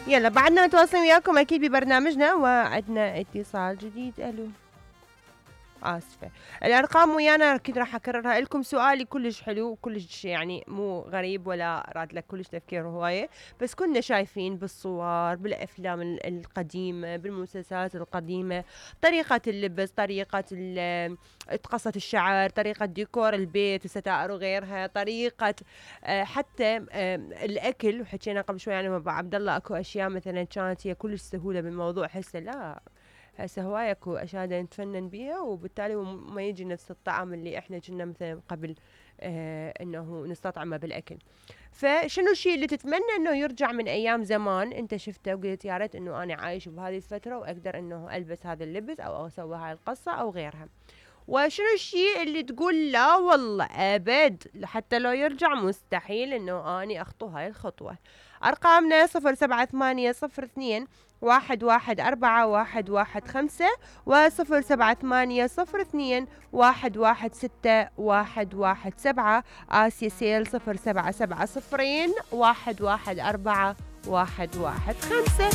يلا بعدنا نتواصل وياكم أكيد ببرنامجنا، وعدنا اتصال جديد. ألو، آسفة. الأرقام ويانا أكيد راح أكررها لكم. سؤالي كلش حلو وكلش يعني مو غريب ولا راد لك كلش تفكير هواية، بس كنا شايفين بالصور بالأفلام القديمة بالمسلسلات القديمة طريقة اللبس، طريقة قصة الشعر، طريقة ديكور البيت الستائر وغيرها، طريقة حتى الأكل. وحكينا قبل شوي يعني مع عبد الله أكو أشياء مثلا كانت هي كلش سهولة بالموضوع، هسه لا، هسه هواية اكو اشياء نتفنن بيها، وبالتالي ما يجي نفس الطعم اللي احنا كنا مثلا قبل انه نستطعمه بالاكل. فشنو الشيء اللي تتمنى انه يرجع من ايام زمان انت شفته وقلت يا ريت انه انا عايش بهذه الفترة واقدر انه البس هذا اللبس او اسوي هاي القصة او غيرها؟ وشنو الشيء اللي تقول لا والله ابد حتى لو يرجع مستحيل انه اني اخطو هاي الخطوة؟ ارقامنا 078002 114115 و078002 116117. آسيا سيل 0770 114 115.